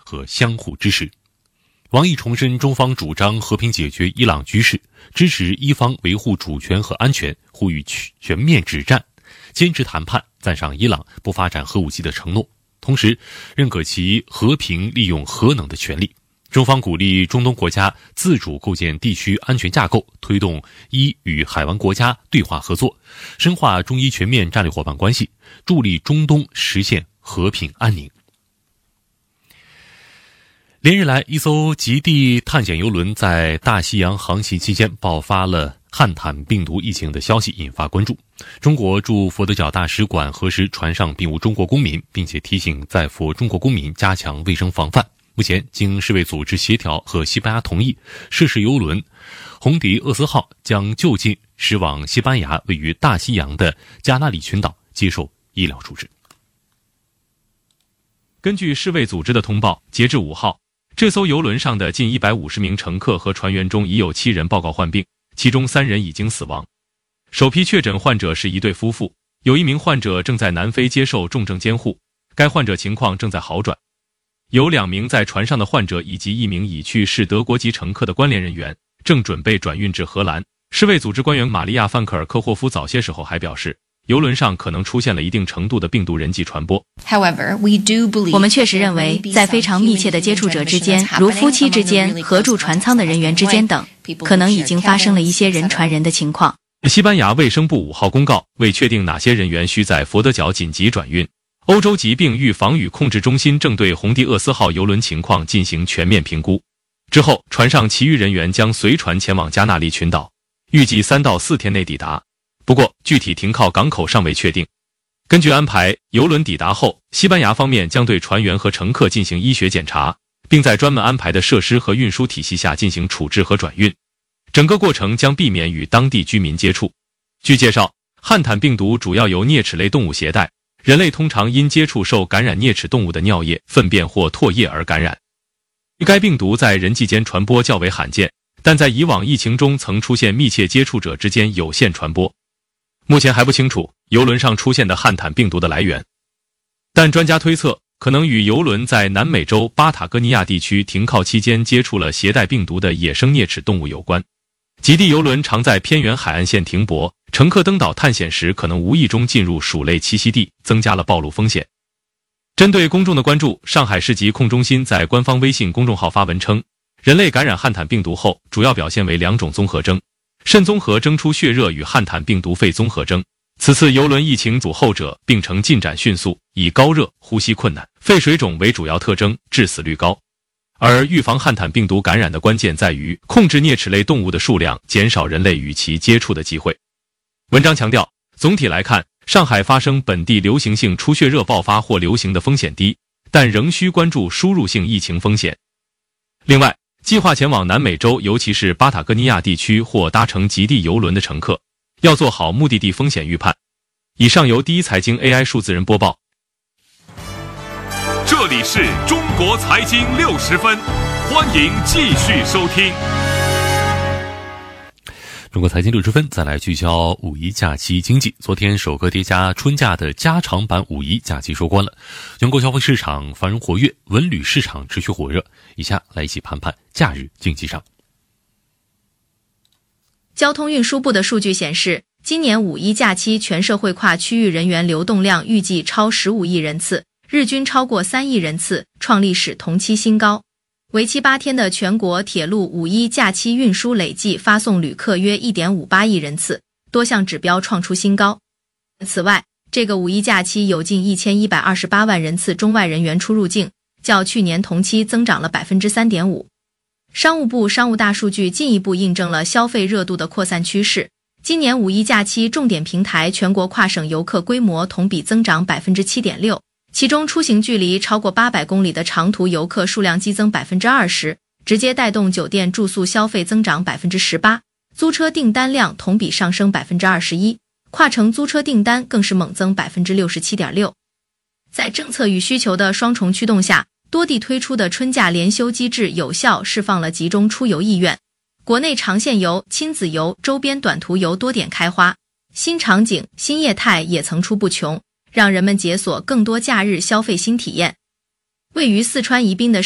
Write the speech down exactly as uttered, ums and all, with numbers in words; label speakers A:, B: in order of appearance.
A: 和相互支持。王毅重申中方主张和平解决伊朗局势，支持伊方维护主权和安全，呼吁全面止战，坚持谈判，赞赏伊朗不发展核武器的承诺，同时认可其和平利用核能的权利。中方鼓励中东国家自主构建地区安全架构，推动伊与海湾国家对话合作，深化中伊全面战略伙伴关系，助力中东实现和平安宁。连日来，一艘极地探险游轮在大西洋航行期间爆发了汉坦病毒疫情的消息引发关注。中国驻佛得角大使馆核实船上并无中国公民，并且提醒在佛中国公民加强卫生防范。目前经世卫组织协调和西班牙同意，涉事游轮红迪厄斯号将就近驶往西班牙位于大西洋的加那利群岛接受医疗处置。根据世卫组织的通报，截至五号，这艘游轮上的近一百五十名乘客和船员中已有七人报告患病，其中三人已经死亡。首批确诊患者是一对夫妇，有一名患者正在南非接受重症监护，该患者情况正在好转。有两名在船上的患者以及一名已去世德国籍乘客的关联人员正准备转运至荷兰。世卫组织官员玛利亚·范克尔科霍夫早些时候还表示，游轮上可能出现了一定程度的病毒人际传播。
B: 我们确实认为，在非常密切的接触者之间，如夫妻之间、合住船舱的人员之间等，可能已经发生了一些人传人的情况。
A: 西班牙卫生部五号公告，为确定哪些人员需在佛得角紧急转运，欧洲疾病预防与控制中心正对红迪厄斯号邮轮情况进行全面评估。之后，船上其余人员将随船前往加那利群岛，预计三到四天内抵达。不过，具体停靠港口尚未确定。根据安排，邮轮抵达后，西班牙方面将对船员和乘客进行医学检查，并在专门安排的设施和运输体系下进行处置和转运。整个过程将避免与当地居民接触。据介绍，汉坦病毒主要由啮齿类动物携带，人类通常因接触受感染啮齿动物的尿液、粪便或唾液而感染。该病毒在人际间传播较为罕见，但在以往疫情中曾出现密切接触者之间有限传播。目前还不清楚邮轮上出现的汉坦病毒的来源，但专家推测可能与邮轮在南美洲巴塔哥尼亚地区停靠期间接触了携带病毒的野生啮齿动物有关。极地邮轮常在偏远海岸线停泊，乘客登岛探险时可能无意中进入鼠类栖息地，增加了暴露风险。针对公众的关注，上海市疾控中心在官方微信公众号发文称，人类感染汉坦病毒后主要表现为两种综合征，肾综合征出血热与汉坦病毒肺综合征。此次邮轮疫情组后者病程进展迅速，以高热、呼吸困难、肺水肿为主要特征，致死率高。而预防汉坦病毒感染的关键在于控制啮齿类动物的数量，减少人类与其接触的机会。文章强调，总体来看，上海发生本地流行性出血热爆发或流行的风险低，但仍需关注输入性疫情风险。另外，计划前往南美洲，尤其是巴塔哥尼亚地区或搭乘极地邮轮的乘客，要做好目的地风险预判。以上由第一财经 A I 数字人播报。
C: 这里是中国财经六十分，欢迎继续收听。
A: 中国财经六十分，再来聚焦五一假期经济。昨天首个叠加春假的加长版五一假期收官了，全国消费市场繁荣活跃，文旅市场持续火热。以下来一起盘盘假日经济上。
B: 交通运输部的数据显示，今年五一假期全社会跨区域人员流动量预计超十五亿人次，日均超过三亿人次，创历史同期新高。为期八天的全国铁路五一假期运输累计发送旅客约 一点五八亿人次，多项指标创出新高。此外，这个五一假期有近一千一百二十八万人次中外人员出入境，较去年同期增长了 百分之三点五。商务部商务大数据进一步印证了消费热度的扩散趋势。今年五一假期重点平台全国跨省游客规模同比增长 百分之七点六， 其中出行距离超过八百公里的长途游客数量激增 百分之二十， 直接带动酒店住宿消费增长 百分之十八， 租车订单量同比上升 百分之二十一， 跨城租车订单更是猛增 百分之六十七点六。 在政策与需求的双重驱动下，多地推出的春假连休机制有效释放了集中出游意愿，国内长线游、亲子游、周边短途游多点开花，新场景、新业态也层出不穷，让人们解锁更多假日消费新体验。位于四川宜宾的